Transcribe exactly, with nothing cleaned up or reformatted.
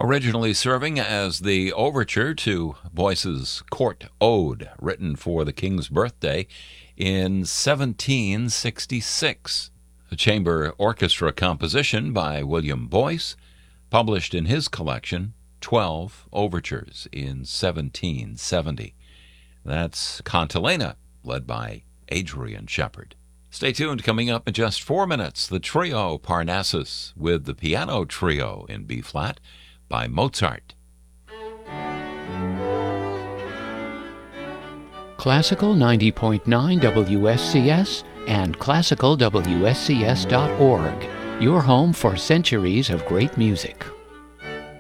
Originally serving as the overture to Boyce's Court Ode, written for the King's birthday in seventeen sixty-six. A chamber orchestra composition by William Boyce, published in his collection, Twelve Overtures, in seventeen seventy. That's Cantilena, led by Adrian Shepherd. Stay tuned. Coming up in just four minutes, the trio Parnassus with the piano trio in B-flat by Mozart. Classical ninety point nine W S C S and classical W S C S dot org, your home for centuries of great music.